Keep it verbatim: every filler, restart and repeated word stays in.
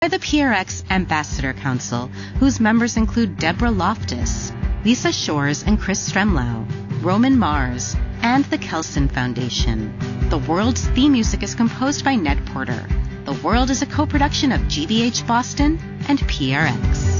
by the P R X Ambassador Council, whose members include Deborah Loftus, Lisa Shores and Chris Stremlau, Roman Mars, and the Kelson Foundation. The World's theme music is composed by Ned Porter. The World is a co-production of G B H Boston and P R X.